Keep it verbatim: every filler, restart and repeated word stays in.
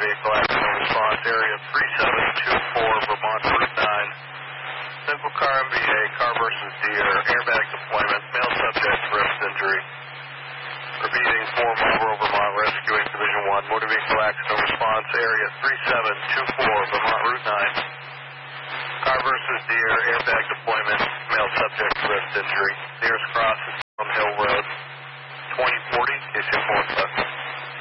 vehicle accident response, area three seven two four, Vermont Route nine. Simple car M V A, car versus deer, airbag deployment, male subject, wrist injury. Repeating four Marlboro, Vermont, rescuing Division one, motor vehicle accident response, area three seven two four, Vermont Route nine. Car versus deer, airbag deployment, male subject, wrist injury. Nearest cross is on Hill Road, twenty forty, K C four.